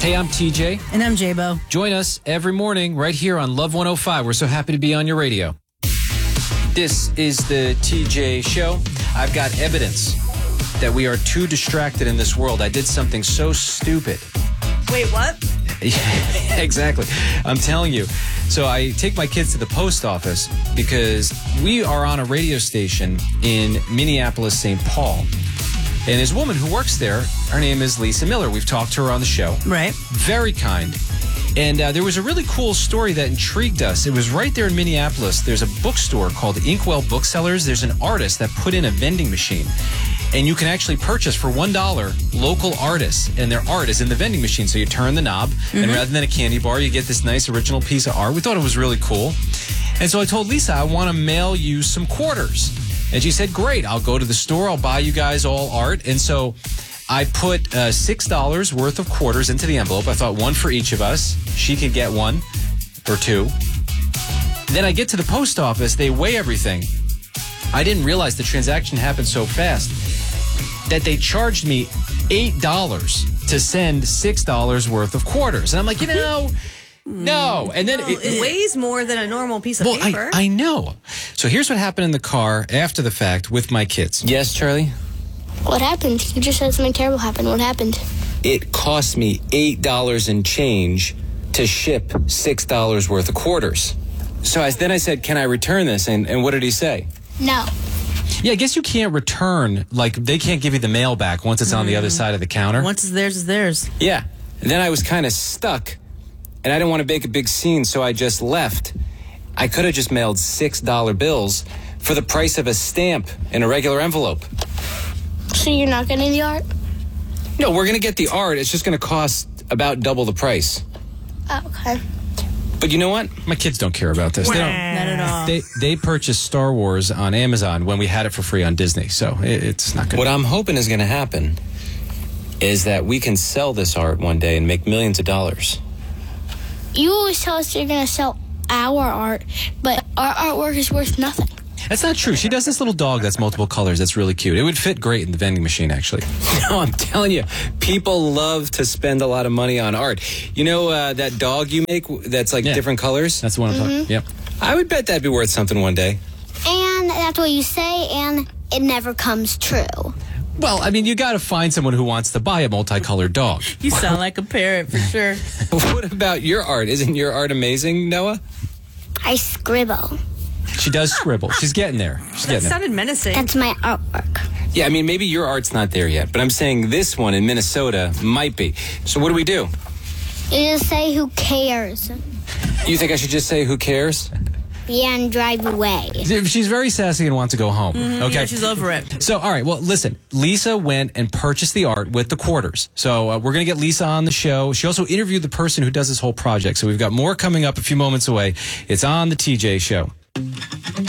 Hey, I'm TJ. And I'm J-Bo. Join us every morning right here on Love 105. We're so happy to be on your radio. This is the TJ Show. I've got evidence that we are too distracted in this world. I did something so stupid. Wait, what? Yeah, exactly. I'm telling you. So I take my kids to the post office because we are on a radio station in Minneapolis, St. Paul. And there's a woman who works there. Her name is Lisa Miller. We've talked to her on the show. Right. Very kind. And there was a really cool story that intrigued us. It was right there in Minneapolis. There's a bookstore called Inkwell Booksellers. There's an artist that put in a vending machine. And you can actually purchase for $1 local artists. And their art is in the vending machine. So you turn the knob, and rather than a candy bar, you get this nice original piece of art. We thought it was really cool. And so I told Lisa, I want to mail you some quarters. And she said, great, I'll go to the store. I'll buy you guys all art. And so I put $6 worth of quarters into the envelope. I thought one for each of us. She could get one or two. Then I get to the post office. They weigh everything. I didn't realize the transaction happened so fast that they charged me $8 to send $6 worth of quarters. And I'm like, no. And then it weighs more than a normal piece of paper. I know. So here's what happened in the car after the fact with my kids. Yes, Charlie? What happened? You just said something terrible happened. What happened? It cost me $8 and change to ship $6 worth of quarters. So then I said, can I return this? And what did he say? No. Yeah, I guess you can't return, like they can't give you the mail back once it's on the other side of the counter. Once it's theirs, it's theirs. Yeah. And then I was kind of stuck. And I didn't want to make a big scene, so I just left. I could have just mailed $6 bills for the price of a stamp in a regular envelope. So you're not getting the art? No, we're going to get the art. It's just going to cost about double the price. Oh, okay. But you know what? My kids don't care about this. They don't. Not at all. They purchased Star Wars on Amazon when we had it for free on Disney, so it's not good. What I'm hoping is going to happen is that we can sell this art one day and make millions of dollars. You always tell us you're going to sell our art, but our artwork is worth nothing. That's not true. She does this little dog that's multiple colors. That's really cute. It would fit great in the vending machine, actually. No, I'm telling you, people love to spend a lot of money on art. You know that dog you make that's like different colors? That's the one I'm talking. Yep. I would bet that'd be worth something one day. And that's what you say, and it never comes true. Well, I mean, you got to find someone who wants to buy a multicolored dog. You sound like a parrot for sure. What about your art? Isn't your art amazing, Noah? I scribble. She does scribble. She's getting there. That sounded menacing. That's my artwork. Yeah, I mean, maybe your art's not there yet, but I'm saying this one in Minnesota might be. So what do we do? You just say, who cares? You think I should just say, who cares? Yeah, and drive away. She's very sassy and wants to go home. Okay, Yeah, she's over it. So, all right. Well, listen. Lisa went and purchased the art with the quarters. So we're going to get Lisa on the show. She also interviewed the person who does this whole project. So we've got more coming up a few moments away. It's on the TJ Show.